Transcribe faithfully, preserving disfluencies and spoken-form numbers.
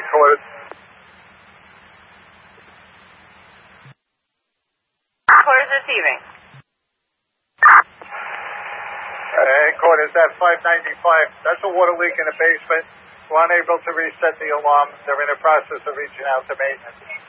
headquarters. Headquarters receiving. Uh, headquarters at five ninety-five. That's a water leak in the basement. We're unable to reset the alarm. They're in the process of reaching out to maintenance.